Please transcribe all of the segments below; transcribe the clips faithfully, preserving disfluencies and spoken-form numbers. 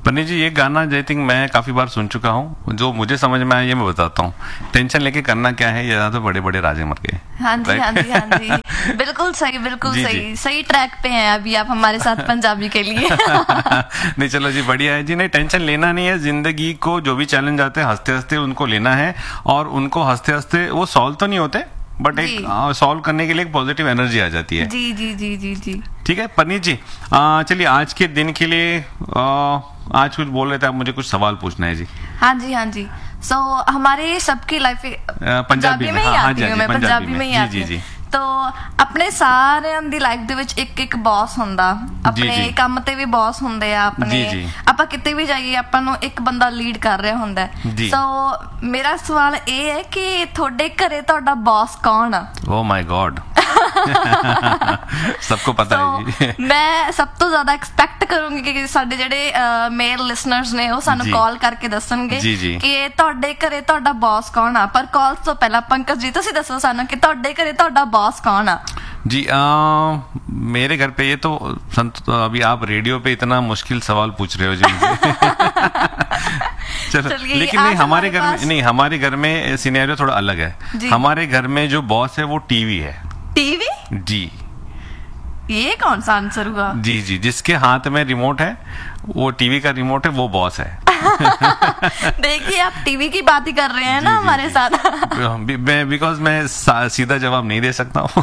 पन्नी जी ये गाना आई थिंक मैं काफी बार सुन चुका हूँ, जो मुझे समझ में आया ये मैं बताता हूँ। टेंशन लेके करना क्या है, ये तो बड़े बड़े राजे मर गए। हाँ जी हाँ जी हाँ जी, बिल्कुल सही, बिल्कुल जी, सही जी। सही ट्रैक पे हैं अभी आप हमारे साथ पंजाबी के लिए। नहीं चलो जी बढ़िया है जी। नहीं टेंशन लेना नहीं है, जिंदगी को जो भी चैलेंज आते हैं हंसते हंसते उनको लेना है, और उनको हंसते हंसते वो सॉल्व तो नहीं होते बट एक सॉल्व करने के लिए एक पॉजिटिव एनर्जी आ जाती है। जी जी जी जी जी ठीक है पन्नी जी, आ, चलिए आज के दिन के लिए आ, आज कुछ बोल रहे थे आप, मुझे कुछ सवाल पूछना है जी। हाँ जी हाँ जी। सो so, हमारे सबकी लाइफ पंजाबी में ही हाँ, हाँ आती जी, हूँ हाँ मैं, जी, पंजाबी में ही जी, आती जी, हूँ। जी। तो ਆਪਣੇ ਸਾਰਿਆਂ ਦੀ ਲਾਈਫ ਦੇ ਵਿੱਚ ਇੱਕ ਇੱਕ ਬੌਸ ਹੁੰਦਾ, ਆਪਣੇ ਕੰਮ ਤੇ ਵੀ ਬੌਸ ਹੁੰਦੇ ਆ, ਆਪਣੇ ਆਪਾਂ ਕਿਤੇ ਵੀ ਜਾਈਏ ਆਪਾਂ ਨੂੰ ਇੱਕ ਬੰਦਾ ਲੀਡ ਕਰ ਰਿਹਾ ਹੁੰਦਾ। ਸੋ ਮੇਰਾ ਸਵਾਲ ਇਹ ਹੈ ਕਿ ਤੁਹਾਡੇ ਘਰੇ ਤੁਹਾਡਾ ਬੌਸ ਕੌਣ ਆ? ਓ ਮਾਈ ਗॉड सबको पता so, है जी। मैं सब तो ज्यादा एक्सपेक्ट करूंगी कि ਸਾਡੇ ਜਿਹੜੇ ਮੇਲ ਲਿਸਨਰਸ ਨੇ ਉਹ ਸਾਨੂੰ ਕਾਲ ਕਰਕੇ ਦੱਸਣਗੇ ਕਿ ਤੁਹਾਡੇ ਘਰੇ ਤੁਹਾਡਾ ਬੌਸ ਕੌਣ ਆ। ਪਰ ਕਾਲ ਤੋਂ ਪਹਿਲਾਂ ਪੰਕਜ ਜੀ ਤੁਸੀਂ ਦੱਸੋ ਸਾਨੂੰ ਕਿ ਤੁਹਾਡੇ ਘਰੇ ਤੁਹਾਡਾ ਬੌਸ कौन है? जी आ, मेरे घर पे ये तो संत, अभी आप रेडियो पे इतना मुश्किल सवाल पूछ रहे हो जी मुझे। चलो लेकिन नहीं हमारे घर में नहीं, हमारे घर में सिनेरियो थोड़ा अलग है। हमारे घर में जो बॉस है वो टीवी है। टीवी? जी। ये कौन सा आंसर हुआ? जी जी जिसके हाथ में रिमोट है, वो टीवी का रिमोट है, वो बॉस है। देखिए आप टीवी की बात ही कर रहे हैं ना हमारे साथ। मैं बिकॉज मैं सीधा जवाब नहीं दे सकता हूँ।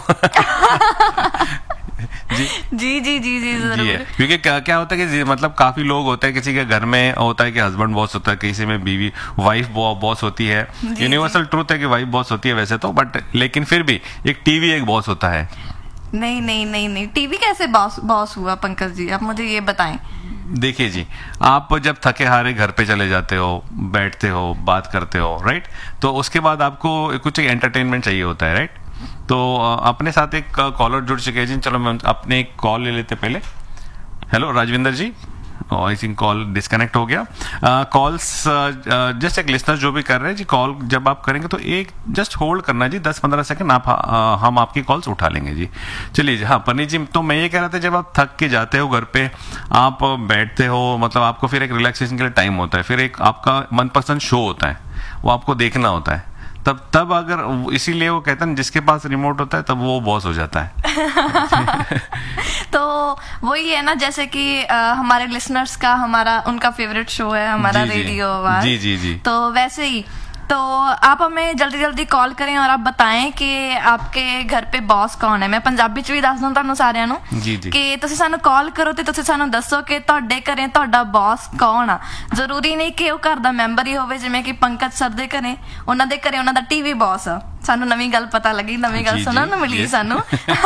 जी जी जी जी जी जी है, क्योंकि क्या क्या होता है कि मतलब काफी लोग होते हैं, किसी के घर में होता है कि हस्बैंड बॉस होता है, किसी में बीवी वाइफ बॉस होती है। यूनिवर्सल ट्रूथ है कि वाइफ बॉस होती है वैसे तो, बट लेकिन फिर भी एक टीवी एक बॉस होता है। नहीं नहीं नहीं नहीं टीवी कैसे बॉस बॉस हुआ पंकज जी, आप मुझे ये बताएं। देखिए जी, आप जब थके हारे घर पे चले जाते हो, बैठते हो, बात करते हो, राइट, तो उसके बाद आपको कुछ एक एंटरटेनमेंट चाहिए होता है, राइट। तो अपने साथ एक कॉलर जुड़ चुके हैं जी, चलो मैं अपने एक कॉल ले लेते पहले। Hello Rajvinder ji, I think call disconnect हो गया। कॉल्स जस्ट एक लिसनर जो भी कर रहे हैं जी, कॉल जब आप करेंगे तो एक जस्ट होल्ड करना जी, दस पंद्रह सेकंड आप आ, हम आपकी कॉल्स उठा लेंगे जी। चलिए जी, हाँ पन्नी जी, तो मैं ये कह रहा था जब आप थक के जाते हो घर पे, आप बैठते हो, मतलब आपको फिर एक रिलैक्सेशन के लिए टाइम होता है, फिर एक आपका मनपसंद शो होता है, वो आपको देखना होता है, तब तब अगर इसीलिए वो कहते हैं जिसके पास रिमोट होता है तब वो बॉस हो जाता है। तो वही है ना, जैसे कि आ, हमारे लिसनर्स का हमारा उनका फेवरेट शो है हमारा रेडियो आवाज। जी जी जी। तो वैसे ही तो आप हमें जल्दी जल्दी कॉल करें और आप बताएं कि आपके घर पे बॉस कौन है। मैं पंजाबी ਚ ਵੀ ਦੱਸ ਦੂੰ ਤੁਹਾਨੂੰ ਸਾਰਿਆਂ ਨੂੰ ਕਿ ਤੁਸੀਂ ਸਾਨੂੰ ਕਾਲ ਕਰੋ ਤੇ ਤੁਸੀਂ ਸਾਨੂੰ ਦੱਸੋ ਕਿ ਤੁਹਾਡੇ ਘਰੇ ਤੁਹਾਡਾ ਬੌਸ ਕੌਣ ਆ। ਜ਼ਰੂਰੀ ਨਹੀਂ ਕਿ ਉਹ ਘਰ ਦਾ ਮੈਂਬਰ ਹੀ ਹੋਵੇ, ਜਿਵੇਂ ਕਿ ਪੰਕਜ ਸਰ ਦੇ ਘਰੇ ਉਹਨਾਂ ਦੇ ਘਰੇ ਉਹਨਾਂ ਦਾ ਟੀਵੀ ਬੌਸ ਆ। ਸਾਨੂੰ ਨਵੀਂ ਗੱਲ ਪਤਾ ਲੱਗੀ, ਨਵੀਂ ਗੱਲ ਸੁਣਨ ਨੂੰ ਮਿਲੀ ਸਾਨੂੰ।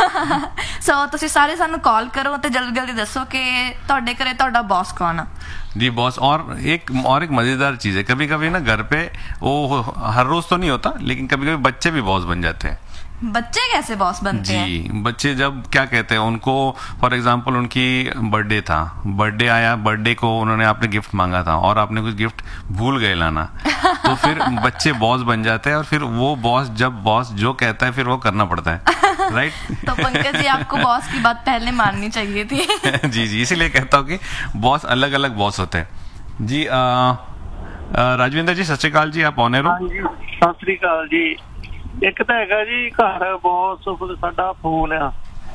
ਸੋ ਤੁਸੀਂ ਸਾਰੇ ਸਾਨੂੰ ਕਾਲ ਕਰੋ ਤੇ ਜਲਦੀ ਜਲਦੀ ਦੱਸੋ ਕਿ ਤੁਹਾਡੇ ਘਰੇ ਤੁਹਾਡਾ ਬੌਸ ਕੌਣ ਆ। जी बॉस, और एक और एक मजेदार चीज है, कभी कभी ना घर पे वो हर रोज तो नहीं होता, लेकिन कभी कभी बच्चे भी बॉस बन जाते हैं। बच्चे कैसे बॉस बनते हैं? जी बच्चे जब क्या कहते हैं उनको, फॉर एग्जांपल उनकी बर्थडे था, बर्थडे आया, बर्थडे को उन्होंने आपने गिफ्ट मांगा था और आपने कुछ गिफ्ट भूल गए लाना, तो फिर बच्चे बॉस बन जाते हैं और फिर वो बॉस जब बॉस जो कहता है फिर वो करना पड़ता है, राइट। तो पंकज जी आपको बॉस की बात पहले माननी चाहिए थी। जी जी, इसीलिए कहता हूँ कि बॉस अलग अलग बॉस होते हैं जी। आ, आ, राजविंदर जी सत श्री अकाल जी, आप ऑन एयर हो? सत श्री अकाल जी। एक तो है जी घर बॉस साडा फोन आ।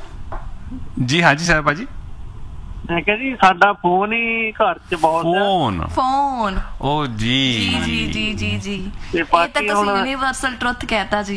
जी हाँ जी साहब जी, मैं कह जी साडा फोन ही घर च बॉस फोन फोन ओ जी जी जी जी जी जी, ये तो यूनिवर्सल ट्रुथ कहता जी।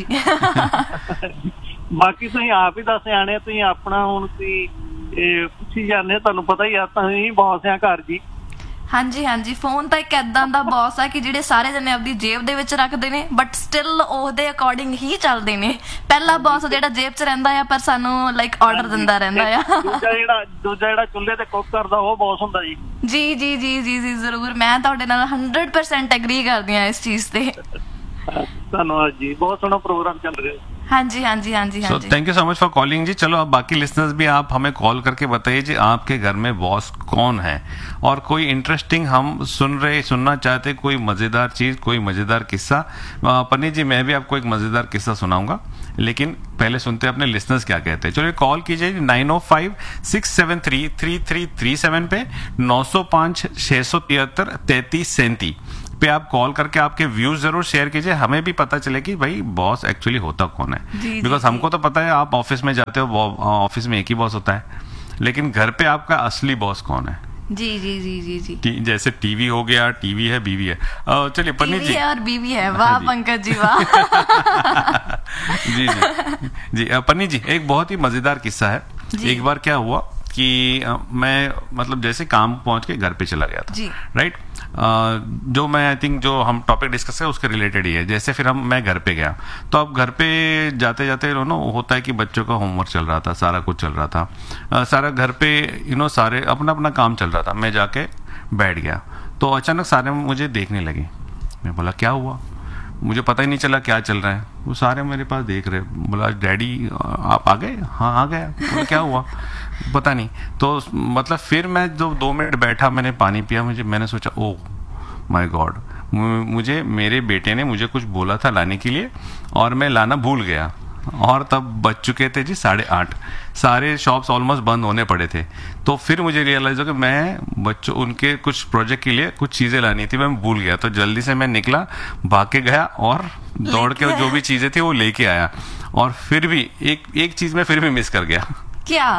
बाकी तुसीं आप ही दस जाने, तुसीं अपना हुण तुसीं पुछी जाने, तुहानूं पता ही आ तुसीं बॉस आ घर जी। हाँ जी हाँ जी, फोन तो एक ऐदा दा बॉस है कि जिहड़े सारे जने अपनी जेब दे विच रखदे ने, बट स्टिल ओहदे अकॉर्डिंग ही चलदे ने। पहला बॉस जिहड़ा जेब च रहिंदा है पर सानू लाइक ऑर्डर दिंदा रहिंदा है। दूजा जिहड़ा दूजा जिहड़ा चुल्हे ते कुक करदा वो बॉस हुंदा जी। जी जी जी जी जी जरूर, मैं तुहाडे नाल हंड्रेड परसेंट एग्री करदी हां इस चीज ते। धन्यवाद जी, बहुत सोहना प्रोग्राम चल रहा है। हाँ जी हाँ जी हाँ जी हाँ जी, thank you so much for calling जी। चलो अब बाकी लिसनर्स भी आप हमें कॉल करके बताइए जी आपके घर में बॉस कौन है, और कोई इंटरेस्टिंग हम सुन रहे सुनना चाहते, कोई मजेदार चीज, कोई मजेदार किस्सा। पन्नी जी मैं भी आपको एक मजेदार किस्सा सुनाऊंगा। लेकिन पहले सुनते हैं अपने लिसनर्स क्या कहते हैं। चलिए कॉल कीजिए नाइन ओ five six seven three three three three seven पे, नौ सौ पाँच छः सौ तिहत्तर तैतीस सैंतीस पे आप कॉल करके आपके व्यूज जरूर शेयर कीजिए, हमें भी पता चले कि भाई बॉस एक्चुअली होता कौन है। बिकॉज हमको तो पता है आप ऑफिस में जाते हो, ऑफिस में एक ही बॉस होता है, लेकिन घर पे आपका असली बॉस कौन है। जी जी जी जी जी टी, जैसे टीवी हो गया, टीवी है, बीवी है। चलिए पन्नी जी, है और बीवी है, वाह पंकज जी वाह। जी जी जी पन्नी जी, एक बहुत ही मजेदार किस्सा है। एक बार क्या हुआ कि आ, मैं मतलब जैसे काम पहुंच के घर पे चला गया था, राइट। जो मैं आई थिंक जो हम टॉपिक डिस्कस है उसके रिलेटेड ही है। जैसे फिर हम मैं घर पे गया, तो अब घर पे जाते जाते यू नो होता है कि बच्चों का होमवर्क चल रहा था, सारा कुछ चल रहा था, आ, सारा घर पे यू नो सारे अपना अपना काम चल रहा था। मैं जाके बैठ गया तो अचानक सारे मुझे देखने लगे। मैं बोला क्या हुआ, मुझे पता ही नहीं चला क्या चल रहा है। वो सारे मेरे पास देख रहे। बोला डैडी आप आ गए? हाँ आ गया। बोला क्या हुआ? पता नहीं। तो मतलब फिर मैं जो दो मिनट बैठा, मैंने पानी पिया, मुझे मैंने सोचा ओह माय गॉड, मुझे मेरे बेटे ने मुझे कुछ बोला था लाने के लिए और मैं लाना भूल गया। और तब बज चुके थे जी साढ़े आठ, सारे शॉप्स ऑलमोस्ट बंद होने पड़े थे। तो फिर मुझे रियलाइज हो कि मैं बच्चों उनके कुछ प्रोजेक्ट के लिए कुछ चीजें लानी थी, मैं भूल गया। तो जल्दी से मैं निकला, भाग के गया और दौड़ के जो भी चीजें थी वो लेके आया। और फिर भी एक एक चीज में फिर भी मिस कर गया। क्या?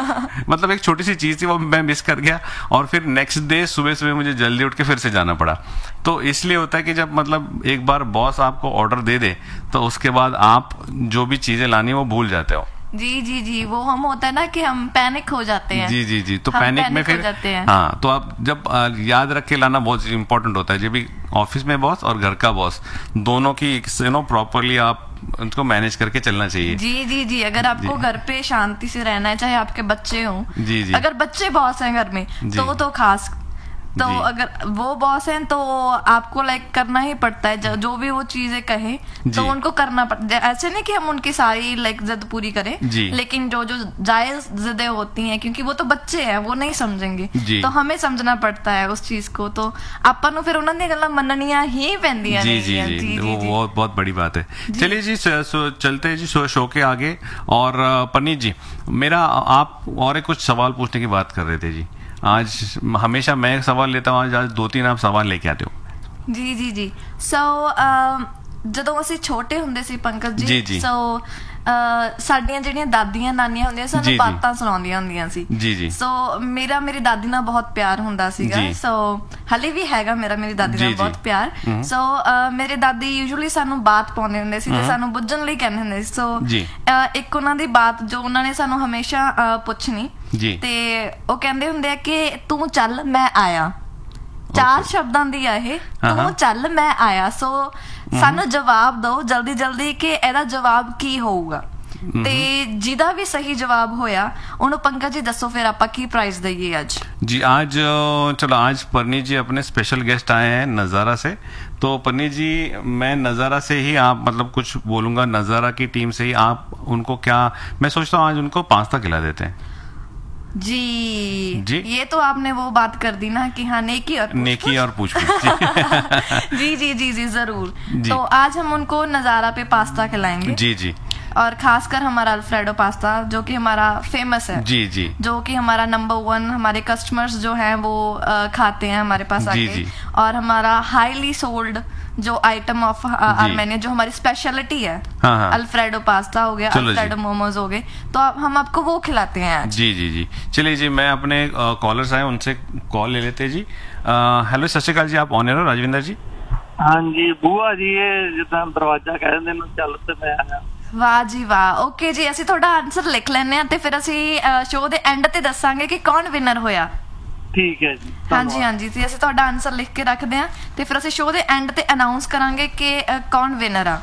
मतलब एक छोटी सी चीज थी वो मैं मिस कर गया, और फिर नेक्स्ट डे सुबह सुबह मुझे जल्दी उठ के फिर से जाना पड़ा। तो इसलिए होता है कि जब मतलब एक बार बॉस आपको ऑर्डर दे दे तो उसके बाद आप जो भी चीजें लानी वो भूल जाते हो। जी जी जी वो हम होता है ना कि हम पैनिक हो जाते हैं। जी जी जी तो पैनिक, पैनिक में फिर हाँ, तो आप जब आ, याद रख के लाना बहुत इंपॉर्टेंट होता है। जब भी ऑफिस में बॉस और घर का बॉस दोनों की यू नो प्रॉपरली आप उनको मैनेज करके चलना चाहिए। जी जी जी अगर आपको घर पे शांति से रहना है, चाहे आपके बच्चे हों, जी जी अगर बच्चे बॉस हैं घर में तो तो खास, तो अगर वो बॉस हैं तो आपको लाइक करना ही पड़ता है। जो, जो भी वो चीजें कहे तो उनको करना पड़ता है। ऐसे नहीं कि हम उनकी सारी लाइक जिद पूरी करें, लेकिन जो जो जायज जिदें होती हैं, क्योंकि वो तो बच्चे हैं, वो नहीं समझेंगे, तो हमें समझना पड़ता है उस चीज को। तो अपन को फिर उन्होंने गल्ला मननिया ही पैंदियां। जी जी जी, जी, वो बहुत बहुत बड़ी बात है। चलिए जी चलते हैं जी शो के आगे। और पनीत जी, मेरा आप और कुछ सवाल पूछने की बात कर रहे थे जी। आज हमेशा मैं एक सवाल लेता हूँ, आज आज दो तीन आप सवाल लेके आते हो। जी जी जी सो ਜਦੋਂ ਅਸੀਂ ਛੋਟੇ ਹੁੰਦੇ ਸੀ ਪੰਕਜ ਜੀ, ਸੋ ਸਾਡੀਆਂ ਜਿਹੜੀਆਂ ਦਾਦੀਆਂ ਨਾਨੀਆਂ ਹੁੰਦੀਆਂ ਸਾਨੂੰ ਬਾਤਾਂ ਸੁਣਾਉਂਦੀਆਂ ਹੁੰਦੀਆਂ ਸੀ। ਜੀ ਜੀ ਸੋ ਮੇਰਾ ਮੇਰੀ ਦਾਦੀ ਨਾਲ ਬਹੁਤ ਪਿਆਰ ਹੁੰਦਾ ਸੀਗਾ। ਸੋ ਹਲੇ ਵੀ ਹੈਗਾ ਮੇਰਾ ਮੇਰੀ ਦਾਦੀ ਨਾਲ ਬਹੁਤ ਪਿਆਰ। ਸੋ ਮੇਰੇ ਦਾਦੀ ਯੂਜੂਅਲੀ ਸਾਨੂੰ ਬਾਤ ਪਾਉਂਦੇ ਹੁੰਦੇ ਸੀ ਤੇ ਸਾਨੂੰ ਬੁੱਝਣ ਲਈ ਕਹਿੰਦੇ ਹੁੰਦੇ ਸੀ। ਸੋ ਇੱਕ ਉਹਨਾਂ ਦੀ ਬਾਤ ਜੋ ਉਹਨਾਂ ਨੇ ਸਾਨੂੰ ਹਮੇਸ਼ਾ ਪੁੱਛਣੀ, ਤੇ ਉਹ ਕਹਿੰਦੇ ਹੁੰਦੇ ਆ ਕਿ ਤੂੰ ਚੱਲ ਮੈਂ ਆਇਆ। ਚਾਰ ਸ਼ਬਦਾਂ ਦੀ ਆ ਇਹ, ਤੂੰ ਚੱਲ ਮੈਂ ਆਇਆ। ਸੋ ਸਾਨੂੰ ਜਵਾਬ ਦਿਓ ਜਲਦੀ ਜਲਦੀ ਕਿ ਇਹਦਾ ਜਵਾਬ ਕੀ ਹੋਊਗਾ, ਤੇ ਜਿਹਦਾ भी सही जवाब होया ਉਹਨੂੰ पंकज जी दसो फिर ਆਪਾਂ ਕੀ प्राइज देंगे आज। जी आज चलो आज पन्नी जी अपने स्पेशल गेस्ट आए हैं नज़ारा से। तो पन्नी जी मैं नज़ारा से ही आप मतलब कुछ बोलूंगा, नज़ारा की टीम से ही आप उनको क्या, मैं सोचता हूँ आज उनको पास्ता खिला देते हैं। जी जी ये तो आपने वो बात कर दी ना कि हाँ नेकी और नेकी और पूछ पूछ। जी जी जी जी जरूर। तो आज हम उनको नज़ारा पे पास्ता खिलाएंगे। जी जी और खासकर हमारा अल्फ्रेडो पास्ता जो कि हमारा फेमस है। जी जी जो कि हमारा नंबर वन, हमारे कस्टमर्स जो हैं वो आ, खाते हैं हमारे पास आके। जी जी और हमारा हाईली सोल्ड जो आइटम ऑफ आवर मेन्यू, जो हमारी स्पेशलिटी है, हाँ हाँ। अल्फ्रेडो पास्ता हो गया, अल्फ्रेडो मोमोज हो गए, तो आप हम आपको वो खिलाते हैं आज। जी जी जी चलिए जी, मैं अपने कॉलर्स आए उनसे कॉल ले लेते हैं जी। हेलो सत श्री अकाल जी, आप ऑन एयर हो राजविंदर जी? हाँ जी बूआ जी, ये जिदा दरवाजा कह दिंदे ने चल ते मैं आया। वाह जी वाह, ओके जी ਅਸੀਂ ਤੁਹਾਡਾ ਆਨਸਰ ਲਿਖ ਲੈਣੇ ਆ ਤੇ ਫਿਰ ਅਸੀਂ ਸ਼ੋਅ ਦੇ ਐਂਡ ਤੇ ਦੱਸਾਂਗੇ ਕਿ ਕੌਣ ਵਿਨਰ ਹੋਇਆ। ਠੀਕ ਹੈ ਜੀ, ਹਾਂਜੀ ਹਾਂਜੀ ਜੀ, ਅਸੀਂ ਤੁਹਾਡਾ ਆਨਸਰ ਲਿਖ ਕੇ ਰੱਖਦੇ ਆ ਤੇ ਫਿਰ ਅਸੀਂ ਸ਼ੋਅ ਦੇ ਐਂਡ ਤੇ ਅਨਾਉਂਸ ਕਰਾਂਗੇ कि कौन विनर आ।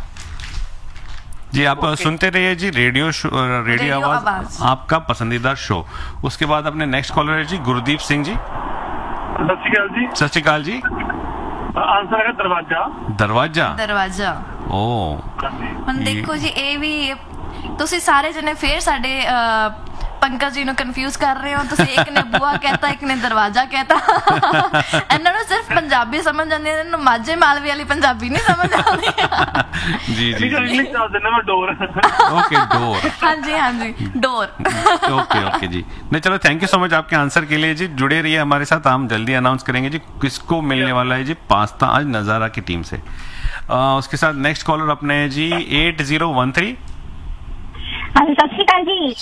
जी आप okay. सुनते रहिए जी रेडियो शो, रेडियो, रेडियो आवाज, आवाज आपका पसंदीदा शो। उसके बाद अपने नेक्स्ट कॉलर है जी गुरदीप सिंह जी। सत श्री अकाल जी। सत श्री अकाल जी। आंसर है दरवाजा। दरवाजा दरवाजा ओ ਹੁਣ ਦੇਖੋ ਜੀ ਇਹ ਵੀ ਤੁਸੀਂ ਸਾਰੇ ਜਣੇ ਫੇਰ ਸਾਡੇ ਪੰਕਜ ਜੀ ਨੂੰ ਕਨਫਿਊਜ਼ ਕਰ ਰਹੇ ਹੋ ਤੁਸੀਂ। ਇੱਕ ਨੇ ਬੂਆ ਕਹਿਤਾ, ਇੱਕ ਨੇ ਦਰਵਾਜ਼ਾ ਕਹਿਤਾ। ਇਹਨਾਂ ਨੂੰ ਸਿਰਫ ਪੰਜਾਬੀ ਸਮਝ ਆਉਂਦੀ ਹੈ, ਇਹਨਾਂ ਨੂੰ ਮਾਝੇ ਮਾਲਵੇ ਵਾਲੀ ਪੰਜਾਬੀ ਨਹੀਂ ਸਮਝ ਆਉਂਦੀ। ਜੀ जी इंग्लिश डाल देना मैं डोर। Okay door. हाँ जी हाँ जी डोर। ओके ओके जी, नहीं चलो थैंक यू सो मच आपके आंसर के लिए जी। जुड़े रहिए हमारे साथ, हम जल्दी अनाउंस करेंगे जी किसको मिलने वाला है जी पास्ता आज नज़ारा की टीम से। आ, उसके साथ नेक्स्ट कॉलर अपने जी एट जीरो वन थ्री। हाँ जी सत श्री अकाल जी।